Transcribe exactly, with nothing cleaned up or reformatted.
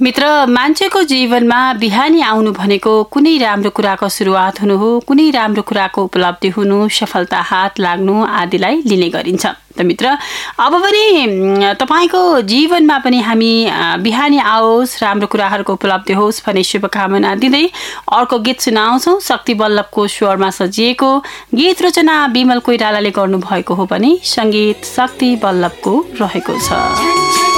मित्र, मान्छेको जीवनमा बिहानी आउनु भनेको कुनै राम्रो कुराको सुरुवात हुनु हो, कुनै राम्रो कुराको उपलब्धि हुनु, सफलता हात लाग्नु आदिलाई लिने गरिन्छ। त मित्र, अब पनि तपाईको जीवनमा पनि हामी बिहानी आओस्, राम्रो कुराहरूको उपलब्धि होस् भन्ने शुभकामना दिँदै अर्को गीत सुनाउँछौँ। शक्ति बल्लभको स्वरमा सजिएको गीत रचना विमल कोइरालाले गर्नुभएको हो भने सङ्गीत शक्ति बल्लभको रहेको छ।